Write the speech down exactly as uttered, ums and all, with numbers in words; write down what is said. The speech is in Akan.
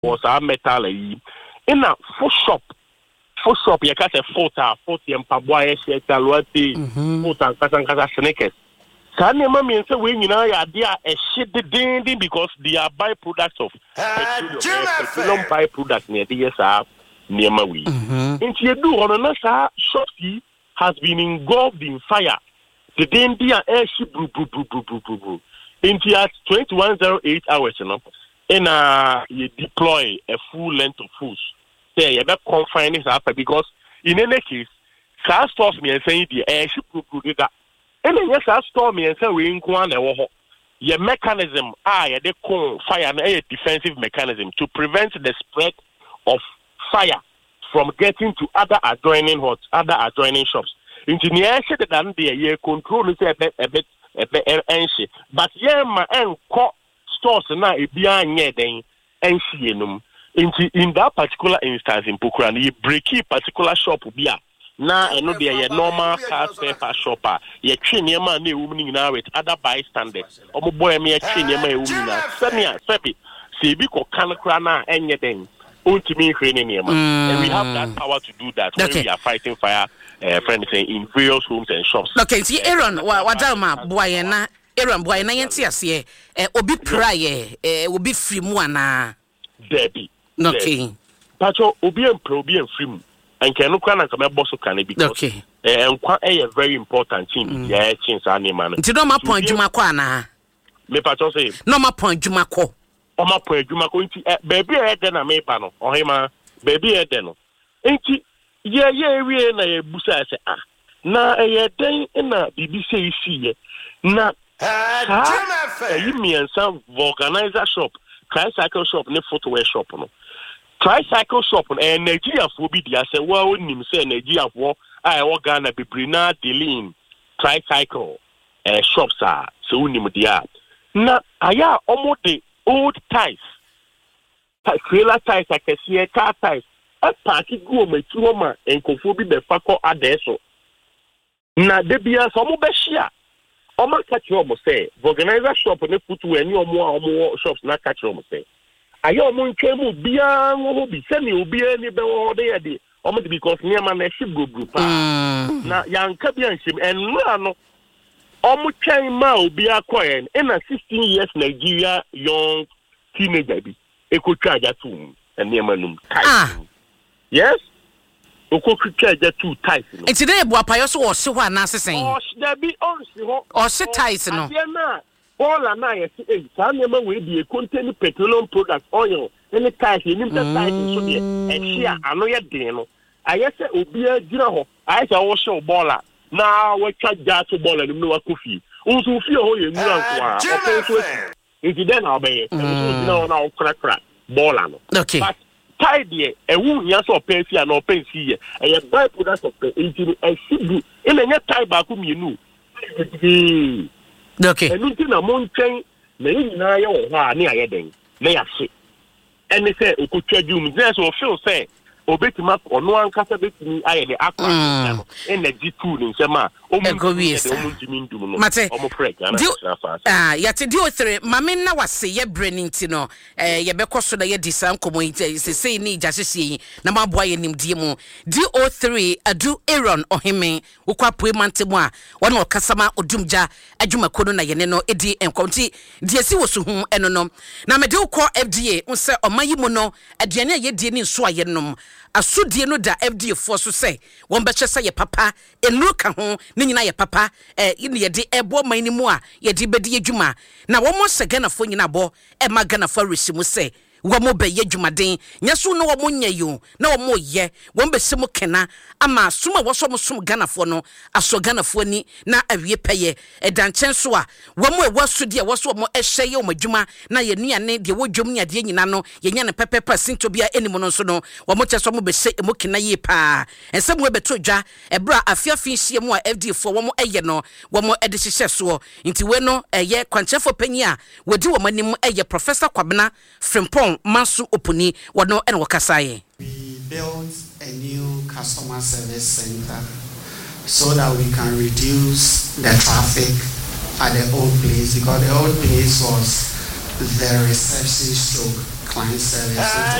was a metal yi in a full shop full shop you can say photo photo and paboya share talwati photo kasa kasa sneakers Sane ma mean say we nyina ya dey a shit ding ding because they are byproducts of petroleum byproducts near the yes are near ma we into you do on na sa shopee has been engulfed in fire the ding dia air ship bru bru bru bru bru bru into at twenty-one oh eight hours you know in uh you deploy a full length of force say you be confine this up because in any case car stores me saying the air ship bru bru ga and then yes, I storm and say we in Kwan your mechanism ah yeah they call fire a defensive mechanism to prevent the spread of fire from getting to other adjoining what other adjoining shops. Engineer said that they yeah control is a bit a bit a bit anxious. But yeah my and stores now a behind yeah then anxious in that particular instance in Pukran you break a particular shop be a na eno de ye normal car spare shopper ye twe niema na ewu ni na with other bystanders omo boy me ye twe niema ewu ni na semia sebi se bi ko kan kra na enye den ontimi hwe ni niema and we have that power to do that when okay. we are fighting fire uh, friend saying in various homes and shops. Okay, see Aaron wadama boy na Aaron boy na yenti ase eh obi praye eh obi free mu ana debi okay pacho obi empro obi enfree mu and can look at my boss can because okay and a very important thing yeah change any man nti no ma point juma kwa na me pacho say no ma point juma ko o ma point juma ko nti baby e de na me pa no o hima baby e de no nti ye ye wie na ye busa say ah na e den na bibi say see na you me and some organizer shop tricycle shop ne footwear shop no tricycle shop and Nigeria for be there say well nim say Nigeria for I work Ghana be brina dealing tricycle uh, shops are so nim there na aya omo the old ties trailer ties I can see car ties a party go me to ma enkofo bi be fakọ adeso na de bia so mo be share omo catch omo say organizer shop ne footwear ni omo omo shops na catch omo say ayo mo ntwemu bia wo bi se ne obi ani be wo de yede o mo because niam na ship go group na yanka bia nshim enra no o mo twen ma obi akoyen in a sixteen years Nigeria young teenager bi ekotwa aja tum niam anum ah yes okokutwa aja two ties no enti dey bo apayo so wo se ho ana sesen o da bi on si ho o se ties no all and I say, Sanema will be a contain petroleum products, oil, any type, you need that type, so be and share another dino. I say, Obia Giro, I shall also baller. Now, we catch that to ball and no coffee. Also, feel you know, if you then obey, no, now crack crack, baller. Okay. But tidy a wound, yes, or pensy and or pensy, and a byproduct of the eighteen and should in a net tie back whom you knew. Okay. And looking a mountain, maybe now you're near Eden. May I say? And they say, "O could you there's or feel say, or bet him up or no one can bet me. I had the aqua and the G two in Sama. Oh, my God, yes, Mate, ah, yet to do three. Mamma was say, ye brenning tino, eh, ye becos so that ye disam community is the same need just see. Nama boy and him demo. D O three, a do Aaron or him, Uka Puemantemoa, one more Casama or Dumja, a Juma Corona Yeneno, Eddie and Conti, dear see was whom and no. Now, me do call F D A, unse or my mono, a Jania ye didn't swayenum. Asudie no da F D A for so say won be chese ye papa enu ka ho ne nyina ye papa eh ye de ebo man ni mu a ye de bedi adwuma na wo mo se Ghana fo nyina bo e ma Ghana fo resimu say wo mo be ye adwumaden nyaso no wo mo nya yo na wo mo ye wo be se mo kena ama suma wo so mo sum Ghana fo no aso Ghana fo ni na awie peye e danchen so a wo mo e waso de wo so mo e hye ye mo adwuma na ye nuane de wo dwom nya de nyina no ye nya ne pepepe sinto bia enimo no so no wo mo cheso mo be se mo kena ye pa ense mo be to dwa e bra afiafin hye mo a F D fo wo mo eye no wo mo e de hye so nti we no eye kwanchefo panyi a wodi wo manim eye Professor Kwabena Frimpong Masu Opuni wano ene wakasaye. We built a new customer service center so that we can reduce the traffic at the old place because the old place was the reception stroke client service.